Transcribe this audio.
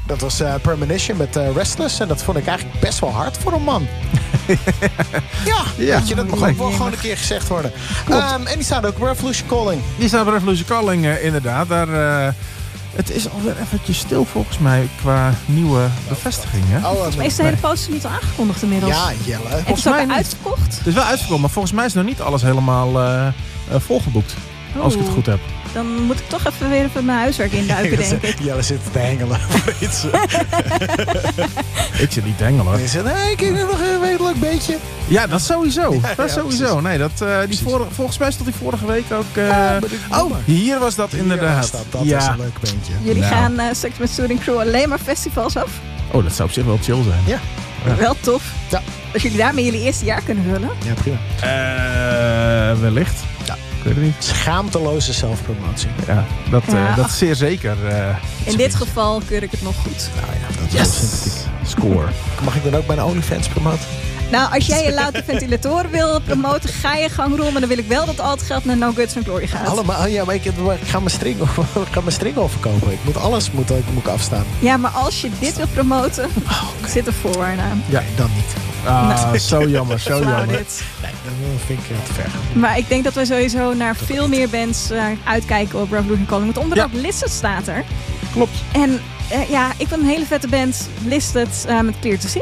Dat was Premonition met Restless. En dat vond ik eigenlijk best wel hard voor een man. Ja, weet je, dat mag ook wel gewoon een keer gezegd worden. En die staat ook Revolution Calling. Die staat bij Revolution Calling, inderdaad. Daar, het is alweer eventjes stil volgens mij qua nieuwe bevestigingen. Volgens mij is de hele poster niet al aangekondigd inmiddels. Ja, Jelle. En het is ook weer uitverkocht. Het is wel uitverkocht, maar volgens mij is nog niet alles helemaal volgeboekt. Als ik het goed heb. Dan moet ik toch even mijn huiswerk induiken, denk ik. Jelle zit te hengelen. Ik zit niet te hengelen. Je zegt, ik ken er nog een redelijk beetje. Ja, dat sowieso. Ja, dat sowieso. Nee, volgens mij stond die vorige week ook... hier was dat inderdaad. Dat is een leuk beentje. Jullie gaan straks met Touring Crew alleen maar festivals af? Oh, dat zou op zich wel chill zijn. Ja. Wel tof. Ja. Als jullie daarmee jullie eerste jaar kunnen vullen. Ja, prima. Wellicht. Ja. Ik weet het niet. Schaamteloze zelfpromotie. Ja, dat is zeer zeker. In dit geval keur ik het nog goed. Nou ja, dat is wel sympathiek. Score. Mag ik dan ook mijn OnlyFans promoten? Nou, als jij je louter ventilatoren wil promoten, ga je gang rond. Maar dan wil ik wel dat al het geld naar No Guts and Glory gaat. Allemaal, ja, maar ik ga mijn string overkopen. Ik moet alles moet ik afstaan. Ja, maar als je dit wil promoten, zit er voorwaarden aan. Ja, dan niet. Zo jammer, zo jammer. Dit. Nee, dat vind ik te ver. Maar ik denk dat we sowieso naar veel meer bands uitkijken op Revolution Calling. Want onder andere Listed staat er. Klopt. En ik vind een hele vette band, Listed, met Clear to See.